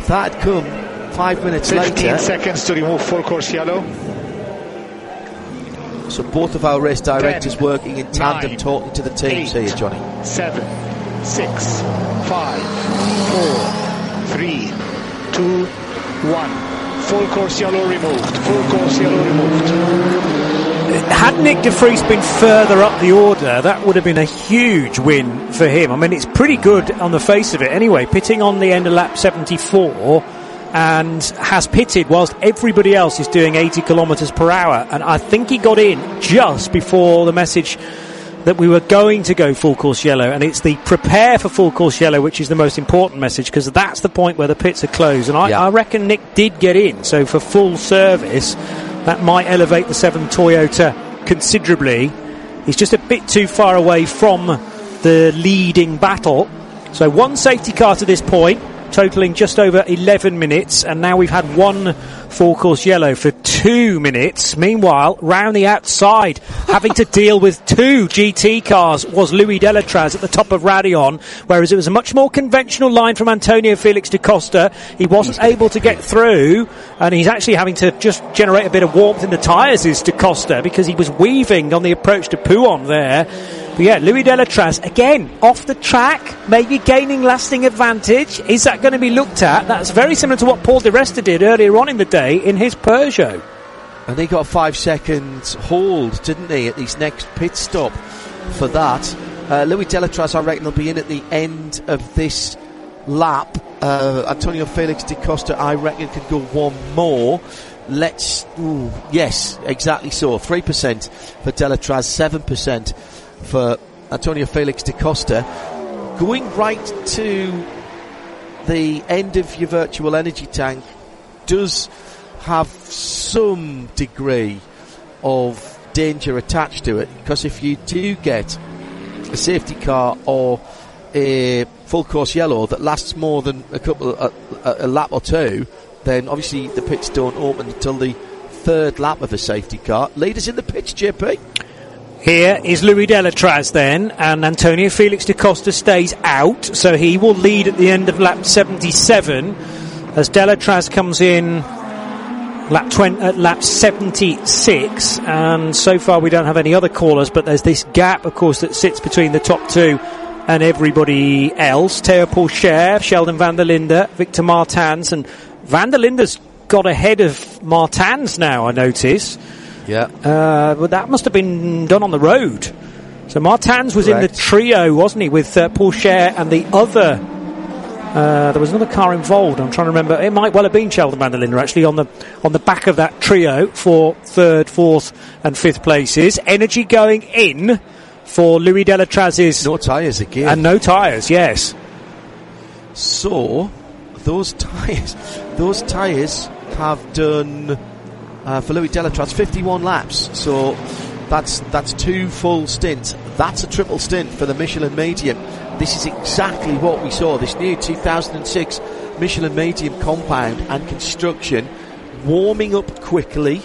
that had come 5 minutes 15 later. seconds to remove full course yellow. So both of our race directors 10, working in tandem, 9, talking to the teams 8, here, Johnny. 7, 6, 5, 4, 3, 2, 1. Full course yellow removed. Full course yellow removed. Had Nick de Vries been further up the order, that would have been a huge win for him. I mean, it's pretty good on the face of it anyway, pitting on the end of lap 74 and has pitted whilst everybody else is doing 80 kilometres per hour. And I think he got in just before the message that we were going to go full course yellow, and it's the prepare for full course yellow which is the most important message, because that's the point where the pits are closed. And I reckon Nick did get in, so for full service that might elevate the 7 Toyota considerably. He's just a bit too far away from the leading battle. So one safety car to this point, totaling just over 11 minutes, and now we've had one full course yellow for 2 minutes. Meanwhile, round the outside, having to deal with 2 GT cars was Louis Delatraz at the top of Raidillon, whereas it was a much more conventional line from Antonio Felix da Costa. He wasn't able to get through, and he's actually having to just generate a bit of warmth in the tyres, is da Costa, because he was weaving on the approach to Pouhon there. But yeah, Louis Delatraz, again, off the track, maybe gaining lasting advantage. Is that going to be looked at? That's very similar to what Paul di Resta did earlier on in the day in his Peugeot. And he got a 5 seconds hold, didn't he, at his next pit stop for that. Louis Delatraz, I reckon, will be in at the end of this lap. Antonio Felix da Costa, I reckon, could go one more. Yes, exactly so. 3% for Delatraz, 7% for Antonio Felix da Costa. Going right to the end of your virtual energy tank does have some degree of danger attached to it, because if you do get a safety car or a full course yellow that lasts more than a lap or two, then obviously the pits don't open until the third lap of a safety car. Leaders in the pits, JP. Here is Louis Delatraz then, and Antonio Felix da Costa stays out, so he will lead at the end of lap 77 as Delatraz comes in at lap 76, and so far we don't have any other callers, but there's this gap, of course, that sits between the top two and everybody else. Theo Pourchaire, Sheldon van der Linde, Victor Martins, and van der Linde's got ahead of Martins now, I notice. Yeah. But that must have been done on the road. So Martins was in the trio, wasn't he, with Pourchaire and the other. There was another car involved. I'm trying to remember. It might well have been Sheldon van der Linde actually on the back of that trio for 3rd, 4th, and 5th places. Energy going in for Louis Delatraz's. No tyres again. And no tyres, yes. So those tyres have done. For Louis Delatraz, 51 laps, so that's 2 full stints. That's a triple stint for the Michelin Medium. This is exactly what we saw, this new 2006 Michelin Medium compound and construction warming up quickly,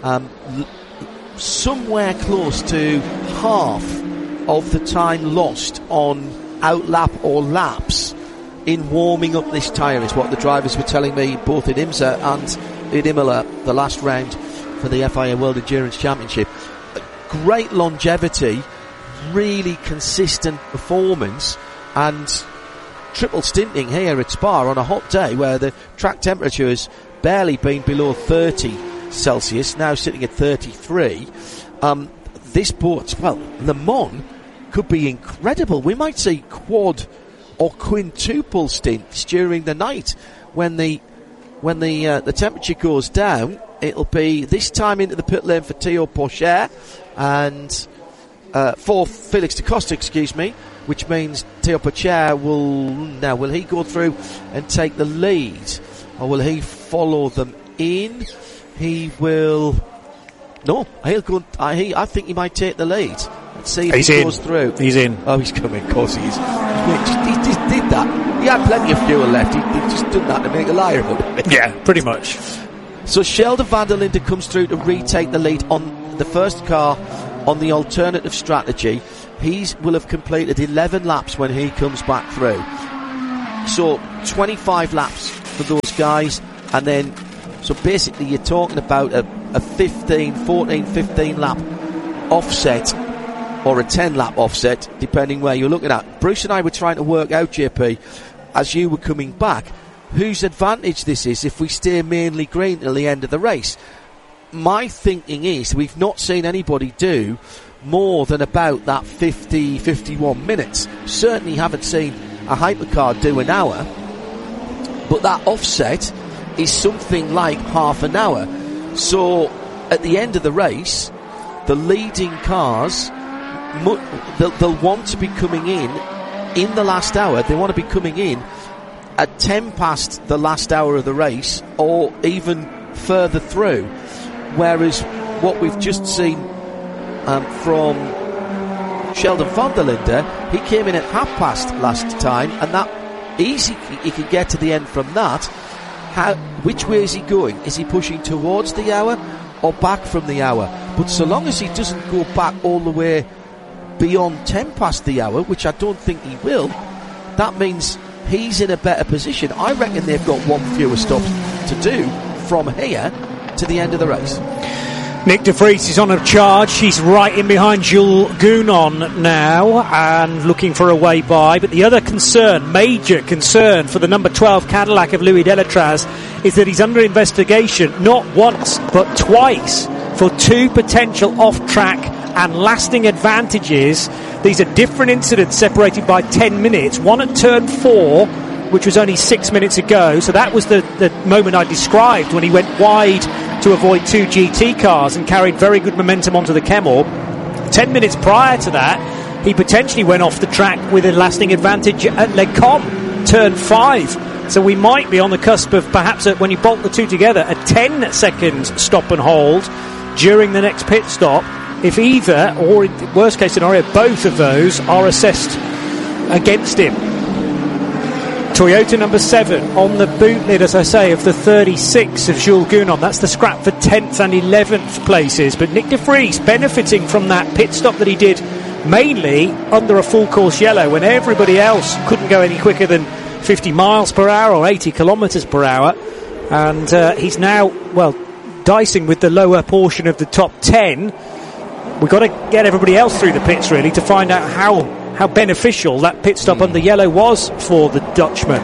somewhere close to half of the time lost on outlap or laps in warming up this tyre is what the drivers were telling me, both in IMSA and in Imola, the last round for the FIA World Endurance Championship. Great longevity, really consistent performance, and triple stinting here at Spa on a hot day where the track temperature has barely been below 30 Celsius, now sitting at 33. This boat, well, Le Mans could be incredible. We might see quad or quintuple stints during the night when the temperature goes down. It'll be this time into the pit lane for Theo Pourchaire and for Felix da Costa, which means Theo Pourchaire will he go through and take the lead, or will he follow them in? He will. No, he'll go. I think he might take the lead. Let's see if he goes through. He's in. Oh, he's coming. Of course he is. He just did that. He had plenty of fuel left. He just done that to make a liar of it. Yeah, pretty much. So Sheldon van der Linde comes through to retake the lead on the first car on the alternative strategy. He will have completed 11 laps when he comes back through. So 25 laps for those guys, and then so basically you're talking about a 15 lap offset or a 10 lap offset, depending where you're looking at. Bruce and I were trying to work out, JP, as you were coming back, whose advantage this is if we stay mainly green till the end of the race. My thinking is we've not seen anybody do more than about that 51 minutes. Certainly haven't seen a hypercar do an hour, but that offset is something like half an hour. So at the end of the race, the leading cars, they'll want to be coming in the last hour. They want to be coming in at 10 past the last hour of the race, or even further through. Whereas what we've just seen from Sheldon van der Linde, he came in at half past last time, and that easy he could get to the end from that. Which way is he going? Is he pushing towards the hour or back from the hour? But so long as he doesn't go back all the way beyond 10 past the hour, which I don't think he will, that means he's in a better position. I reckon they've got one fewer stops to do from here to the end of the race. Nick de Vries is on a charge. He's right in behind Jules Gounon now and looking for a way by. But the other concern, major concern for the number 12 Cadillac of Louis Delatraz, is that he's under investigation not once but twice for two potential off-track and lasting advantages. These are different incidents separated by 10 minutes. One at turn 4, which was only 6 minutes ago. So that was the moment I described when he went wide to avoid two GT cars and carried very good momentum onto the Kemmel. 10 minutes prior to that, he potentially went off the track with a lasting advantage at Les Combes, turn 5. So we might be on the cusp of perhaps, when you bolt the two together, a 10-second stop and hold during the next pit stop, if either, or in worst case scenario, both of those are assessed against him. Toyota number 7 on the boot lid, as I say, of the 36 of Jules Gounon. That's the scrap for 10th and 11th places. But Nick de Vries benefiting from that pit stop that he did mainly under a full course yellow when everybody else couldn't go any quicker than 50 miles per hour or 80 kilometres per hour. And he's now, dicing with the lower portion of the top 10. We've got to get everybody else through the pits, really, to find out how beneficial that pit stop under yellow was for the Dutchman.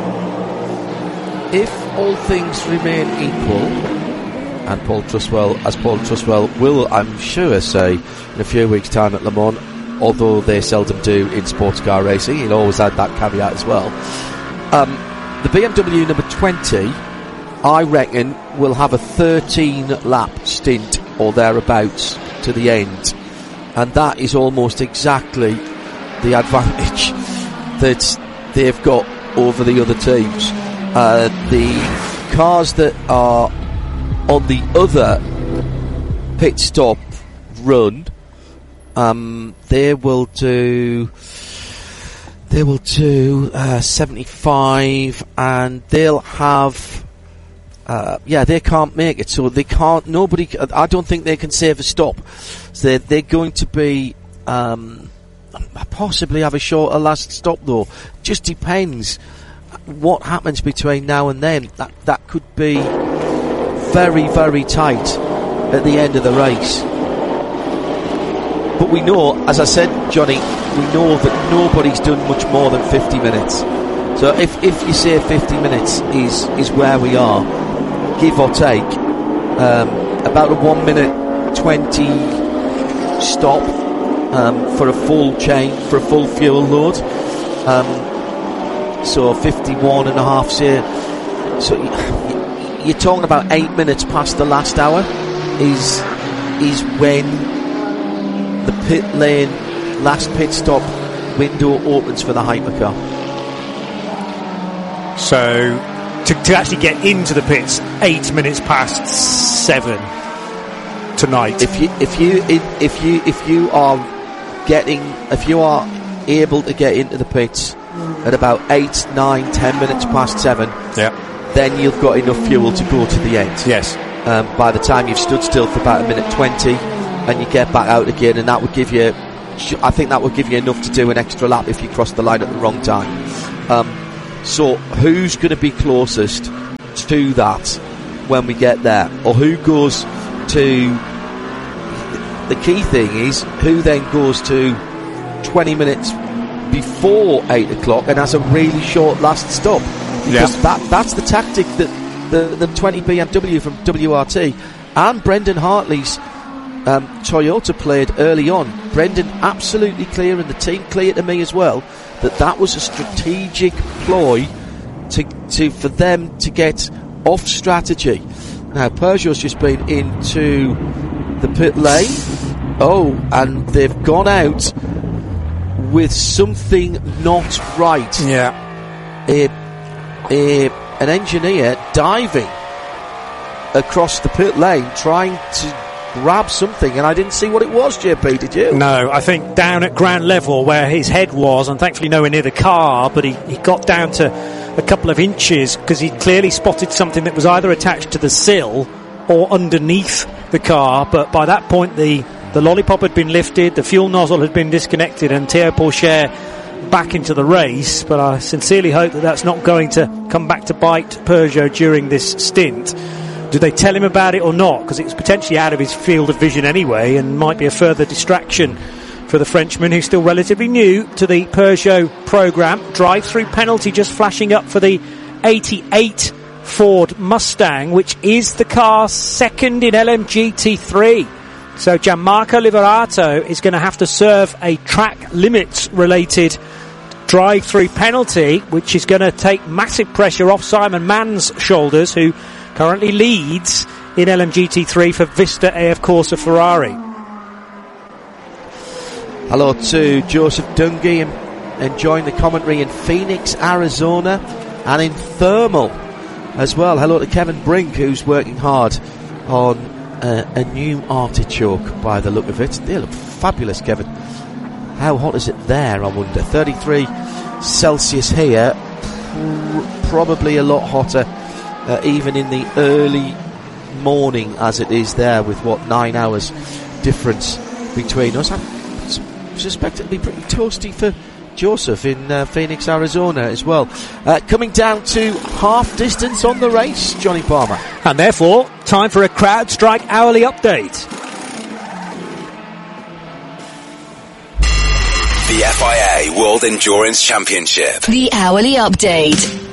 If all things remain equal, and Paul Truswell will, I'm sure, say in a few weeks' time at Le Mans, although they seldom do in sports car racing, he'll always add that caveat as well. The BMW number 20, I reckon, will have a 13-lap stint or thereabouts to the end, and that is almost exactly the advantage that they've got over the other teams. The cars that are on the other pit stop run, they will do 75, and they'll have they can't make it, so they can't. Nobody. I don't think they can save a stop. So they're going to be possibly have a shorter last stop, though. Just depends what happens between now and then. That could be very, very tight at the end of the race. But we know, as I said, Johnny, we know that nobody's done much more than 50 minutes. So if you say 50 minutes is where we are, give or take, about a 1 minute 20 stop for a full chain, for a full fuel load. So 51 and a half, say. So you're talking about 8 minutes past the last hour is when the pit lane last pit stop window opens for the hypercar. So to actually get into the pits 8 minutes past 7 tonight. If you are able to get into the pits at about 8, 9, 10 minutes past 7, then you've got enough fuel to go to the end. Yes. By the time you've stood still for about a minute 20 and you get back out again, and that would give you, I think that would give you enough to do an extra lap if you cross the line at the wrong time. So who's going to be closest to that when we get there, or who goes to? The key thing is who then goes to 20 minutes before 8 o'clock and has a really short last stop, because that's the tactic that the 20 BMW from WRT and Brendan Hartley's Toyota played early on. Brendan absolutely clear, and the team clear to me as well, that was a strategic ploy for them to get off strategy. Now Peugeot's just been into the pit lane, and they've gone out with something not right. An engineer diving across the pit lane trying to grab something, and I didn't see what it was. JP, did you? No, I think down at ground level where his head was, and thankfully nowhere near the car, but he got down to a couple of inches because he clearly spotted something that was either attached to the sill or underneath the car. But by that point the lollipop had been lifted, the fuel nozzle had been disconnected, and Théo Pourchaire back into the race. But I sincerely hope that that's not going to come back to bite Peugeot during this stint. Do they tell him about it or not? Because it's potentially out of his field of vision anyway, and might be a further distraction for the Frenchman, who's still relatively new to the Peugeot programme. Drive-through penalty just flashing up for the 88 Ford Mustang, which is the car second in LMGT3. So Gianmarco Liverato is going to have to serve a track limits related drive-through penalty, which is going to take massive pressure off Simon Mann's shoulders, who currently leads in LMGT3 for Vista AF Corsa Ferrari. Hello to Joseph Dungy, enjoying the commentary in Phoenix, Arizona, and in Thermal as well. Hello to Kevin Brink, who's working hard on a new artichoke by the look of it. They look fabulous, Kevin. How hot is it there, I wonder? 33 Celsius here, probably a lot hotter even in the early morning as it is there, with 9 hours difference between us. I suspect it'll be pretty toasty for Joseph in Phoenix, Arizona as well. Coming down to half distance on the race, Johnny Palmer. And therefore, time for a CrowdStrike hourly update. The FIA World Endurance Championship. The hourly update.